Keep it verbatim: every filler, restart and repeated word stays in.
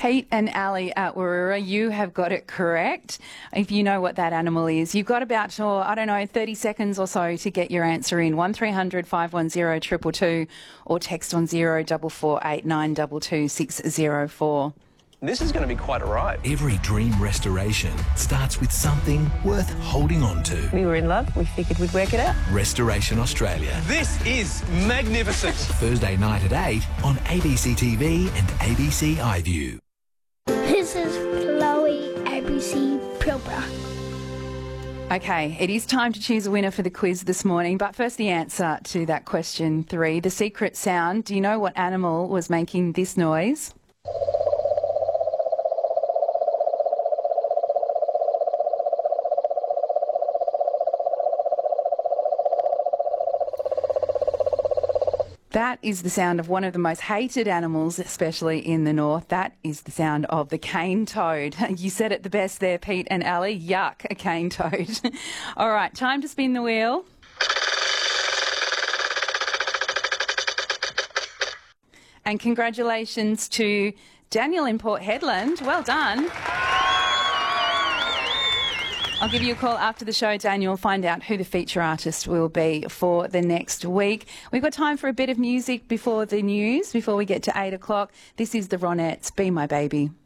Pete and Ali at Warura, you have got it correct. If you know what that animal is, you've got about, oh, I don't know, thirty seconds or so to get your answer in. one three hundred five one zero two two two or text on zero four four eight nine two two six zero four. This is going to be quite a ride. Every dream restoration starts with something worth holding on to. We were in love. We figured we'd work it out. Restoration Australia. This is magnificent. Thursday night at eight on A B C T V and A B C iView. This is Chloe, A B C Pilbara. Okay, it is time to choose a winner for the quiz this morning, but first the answer to that question three. The secret sound. Do you know what animal was making this noise? That is the sound of one of the most hated animals, especially in the north. That is the sound of the cane toad. You said it the best there, Pete and Ali. Yuck, a cane toad. All right, time to spin the wheel. And congratulations to Daniel in Port Hedland. Well done. I'll give you a call after the show, Daniel, find out who the feature artist will be for the next week. We've got time for a bit of music before the news, before we get to eight o'clock. This is the Ronettes, Be My Baby.